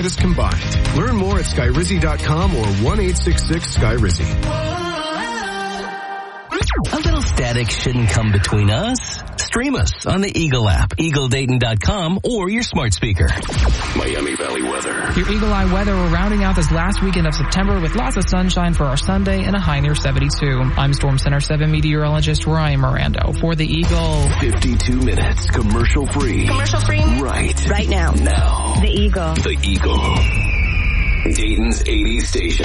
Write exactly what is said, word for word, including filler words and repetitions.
is combined. Learn more at skyrizzy dot com or one eight six six sky rizzy. A little static shouldn't come between us. Stream us on the Eagle app, eagle dayton dot com, or your smart speaker. Miami Valley weather. Your Eagle Eye weather, we're rounding out this last weekend of September with lots of sunshine for our Sunday and a high near seventy-two. I'm Storm Center seven meteorologist Ryan Mirando for the Eagle. fifty-two minutes commercial free. Commercial free? Right. Right now. Now. The Eagle. The Eagle. Dayton's eighties station.